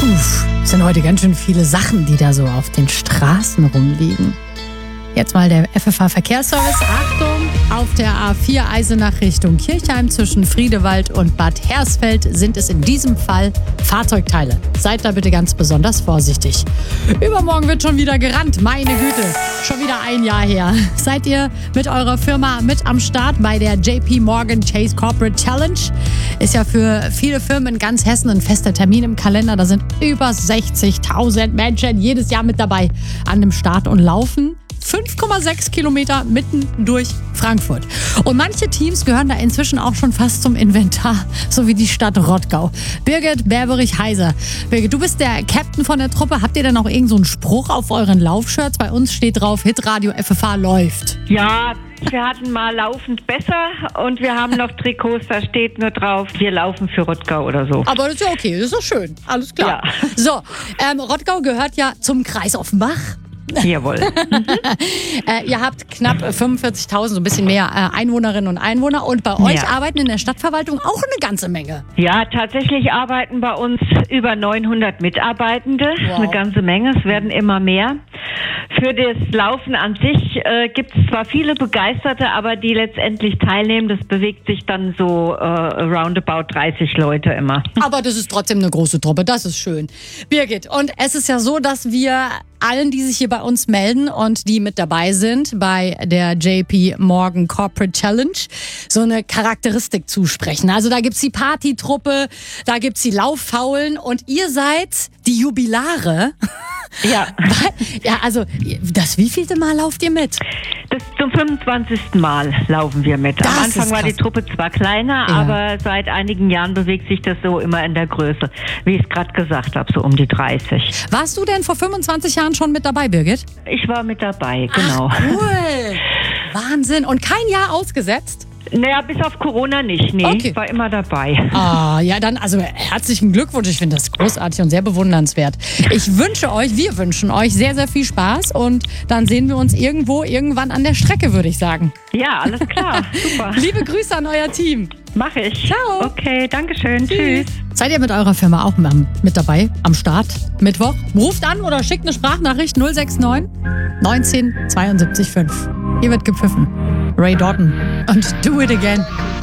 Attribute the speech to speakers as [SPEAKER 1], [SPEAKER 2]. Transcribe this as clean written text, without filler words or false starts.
[SPEAKER 1] Sind heute ganz schön viele Sachen, die da so auf den Straßen rumliegen. Jetzt mal der FFH-Verkehrsservice. Achtung, auf der A4 Eisenach Richtung Kirchheim zwischen Friedewald und Bad Hersfeld sind es in diesem Fall Fahrzeugteile. Seid da bitte ganz besonders vorsichtig. Übermorgen wird schon wieder gerannt. Meine Güte, schon wieder ein Jahr her. Seid ihr mit eurer Firma mit am Start bei der JP Morgan Chase Corporate Challenge? Ist ja für viele Firmen in ganz Hessen ein fester Termin im Kalender. Da sind über 60.000 Menschen jedes Jahr mit dabei an dem Start und laufen 5,6 Kilometer mitten durch Frankfurt. Und manche Teams gehören da inzwischen auch schon fast zum Inventar, so wie die Stadt Rottgau. Birgit Berberich-Heiser. Birgit, du bist der Captain von der Truppe. Habt ihr denn auch irgend so einen Spruch auf euren Laufshirts? Bei uns steht drauf, Hitradio FFH läuft.
[SPEAKER 2] Ja, wir hatten mal laufend besser und wir haben noch Trikots, da steht nur drauf, wir laufen für Rottgau oder so.
[SPEAKER 1] Aber das ist ja okay, das ist doch schön. Alles klar.
[SPEAKER 2] Ja.
[SPEAKER 1] So, Rottgau gehört ja zum Kreis Offenbach.
[SPEAKER 2] Jawohl.
[SPEAKER 1] Ihr habt knapp 45.000, so ein bisschen mehr Einwohnerinnen und Einwohner. Und bei euch arbeiten in der Stadtverwaltung auch eine ganze Menge.
[SPEAKER 2] Ja, tatsächlich arbeiten bei uns über 900 Mitarbeitende.
[SPEAKER 1] Wow.
[SPEAKER 2] Eine ganze Menge, es werden immer mehr. Für das Laufen an sich gibt es zwar viele Begeisterte, aber die letztendlich teilnehmen, das bewegt sich dann so roundabout 30 Leute immer.
[SPEAKER 1] Aber das ist trotzdem eine große Truppe, das ist schön. Birgit, und es ist ja so, dass wir allen, die sich hier bei uns melden und die mit dabei sind bei der JP Morgan Corporate Challenge, so eine Charakteristik zusprechen. Also da gibt's die Partytruppe, da gibt's die Lauffaulen und ihr seid die Jubilare.
[SPEAKER 2] Ja.
[SPEAKER 1] Ja, also das wievielte Mal lauft ihr mit?
[SPEAKER 2] Das zum 25. Mal laufen wir mit. Am Anfang war die Truppe zwar kleiner, aber seit einigen Jahren bewegt sich das so immer in der Größe, wie ich es gerade gesagt habe, so um die 30.
[SPEAKER 1] Warst du denn vor 25 Jahren schon mit dabei, Birgit?
[SPEAKER 2] Ich war mit dabei, genau.
[SPEAKER 1] Ach, cool. Wahnsinn. Und kein Jahr ausgesetzt?
[SPEAKER 2] Naja, bis auf Corona nicht. Nee,
[SPEAKER 1] Okay.
[SPEAKER 2] war immer dabei.
[SPEAKER 1] Ah, ja, dann also herzlichen Glückwunsch. Ich finde das großartig und sehr bewundernswert. Wir wünschen euch sehr, sehr viel Spaß und dann sehen wir uns irgendwann an der Strecke, würde ich sagen.
[SPEAKER 2] Ja, alles klar. Super.
[SPEAKER 1] Liebe Grüße an euer Team.
[SPEAKER 2] Mach ich.
[SPEAKER 1] Ciao.
[SPEAKER 2] Okay, danke schön. Tschüss.
[SPEAKER 1] Seid ihr mit eurer Firma auch mit dabei am Start? Mittwoch? Ruft an oder schickt eine Sprachnachricht 069 19 72 5. Hier wird gepfiffen. Ray Doughton und Do It Again.